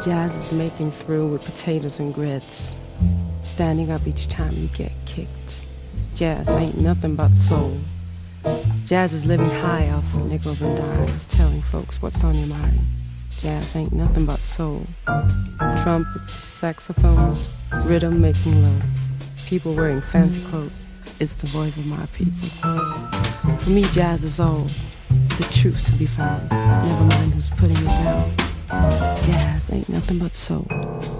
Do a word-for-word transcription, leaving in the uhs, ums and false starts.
Jazz is making through with potatoes and grits, standing up each time you get kicked. Jazz ain't nothing but soul. Jazz is living high off of nickels and dimes, telling folks what's on your mind. Jazz ain't nothing but soul. Trumpets, saxophones, rhythm making love. People wearing fancy clothes. It's the voice of my people. For me, jazz is all the truth to be found. Never mind who's putting it down. Jazz ain't nothing but soul.